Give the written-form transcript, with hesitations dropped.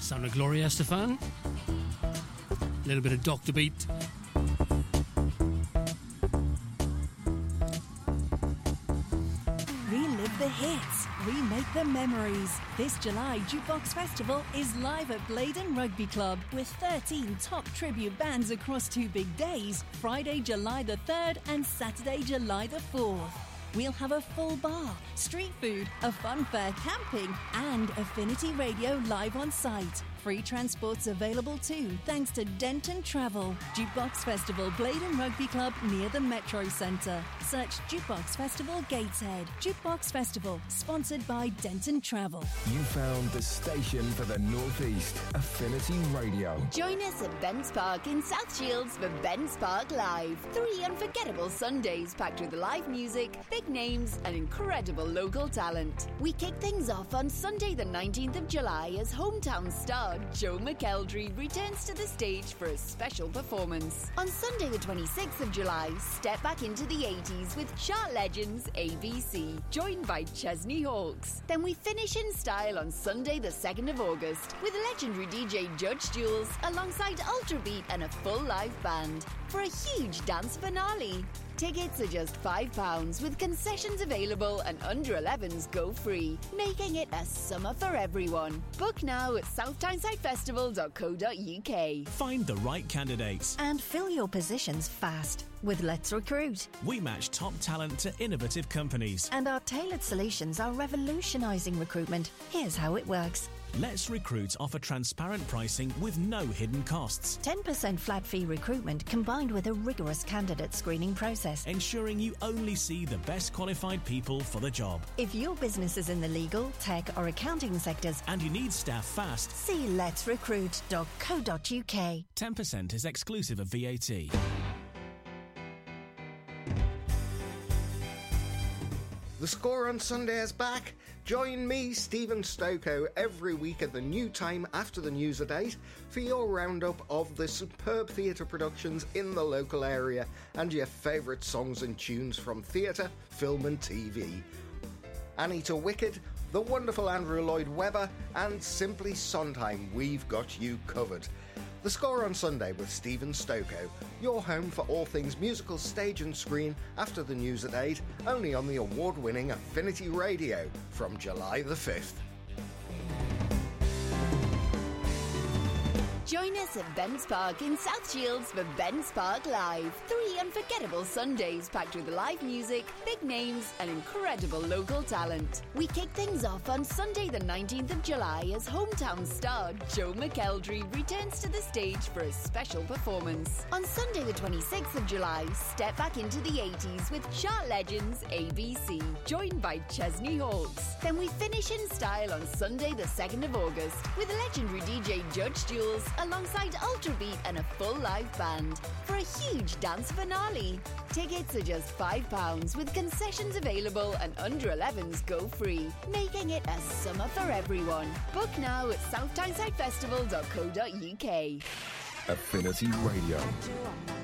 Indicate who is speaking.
Speaker 1: Sound of Gloria Estefan. A little bit of Dr. Beat.
Speaker 2: Relive the hits, remake the memories. This July, Jukebox Festival is live at Blaydon Rugby Club with 13 top tribute bands across 2 big days, Friday, July the 3rd and Saturday, July the 4th. We'll have a full bar, street food, a fun fair, camping and Affinity Radio live on site. Free transport's available too, thanks to Denton Travel. Jukebox Festival, Blaydon Rugby Club near the Metro Centre. Search Jukebox Festival Gateshead. Jukebox Festival, sponsored by Denton Travel.
Speaker 3: You found the station for the North East, Affinity Radio.
Speaker 4: Join us at Bents Park in South Shields for Bents Park Live. 3 unforgettable Sundays packed with live music, big names and incredible local talent. We kick things off on Sunday the 19th of July as hometown star Joe McElderry returns to the stage for a special performance. On Sunday the 26th of July, step back into the 80s with Chart Legends ABC, joined by Chesney Hawkes. Then we finish in style on Sunday the 2nd of August with legendary DJ Judge Jules alongside Ultrabeat and a full live band for a huge dance finale. Tickets are just £5 with concessions available and under 11s go free, making it a summer for everyone. Book now at southtynesidefestival.co.uk.
Speaker 5: Find the right candidates
Speaker 2: And fill your positions fast with Let's Recruit.
Speaker 5: We match top talent to innovative companies.
Speaker 2: And our tailored solutions are revolutionising recruitment. Here's how it works.
Speaker 5: Let's Recruit offer transparent pricing with no hidden costs,
Speaker 2: 10% flat fee recruitment combined with a rigorous candidate screening process.
Speaker 5: ensuring you only see the best qualified people for the job.
Speaker 2: If your business is in the legal, tech or accounting sectors
Speaker 5: And you need staff fast,
Speaker 2: see letsrecruit.co.uk.
Speaker 5: 10% is exclusive of VAT.
Speaker 6: The Score on Sunday is back. Join me, Stephen Stoko, every week at the new time after the news at 8 for your roundup of the superb theatre productions in the local area and your favourite songs and tunes from theatre, film and TV. Anita Wicked, the wonderful Andrew Lloyd Webber and Simply Sondheim, we've got you covered. The Score on Sunday with Stephen Stoko, your home for all things musical, stage and screen after the news at 8, only on the award-winning Affinity Radio from July the 5th.
Speaker 4: Join us at Bents Park in South Shields for Bents Park Live. 3 unforgettable Sundays packed with live music, big names and incredible local talent. We kick things off on Sunday the 19th of July as hometown star Joe McElderry returns to the stage for a special performance. On Sunday the 26th of July, step back into the 80s with Chart Legends ABC, joined by Chesney Hawkes. Then we finish in style on Sunday the 2nd of August with legendary DJ Judge Jules alongside Ultrabeat and a full live band for a huge dance finale. Tickets are just £5 with concessions available and under 11s go free, making it a summer for everyone. Book now at southtynesidefestival.co.uk.
Speaker 3: Affinity Radio.